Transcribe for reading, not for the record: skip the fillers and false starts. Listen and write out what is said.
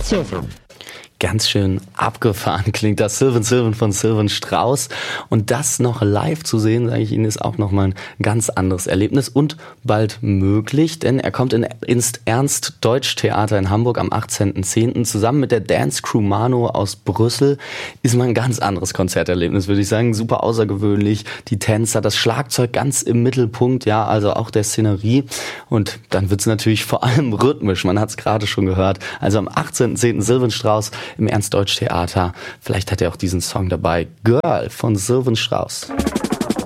Sylvan. Ganz schön abgefahren klingt das. Sylvan von Sylvan Strauss. Und das noch live zu sehen, sage ich Ihnen, ist auch nochmal ein ganz anderes Erlebnis und bald möglich, denn er kommt ins Ernst-Deutsch-Theater in Hamburg am 18.10. Zusammen mit der Dance Crew Mano aus Brüssel. Ist mal ein ganz anderes Konzerterlebnis, würde ich sagen. Super außergewöhnlich. Die Tänzer, das Schlagzeug ganz im Mittelpunkt, ja, also auch der Szenerie. Und dann wird's natürlich vor allem rhythmisch. Man hat's gerade schon gehört. Also am 18.10. Sylvan Strauss im Ernst-Deutsch-Theater. Vielleicht hat er auch diesen Song dabei. Girl von Sylvan Strauss.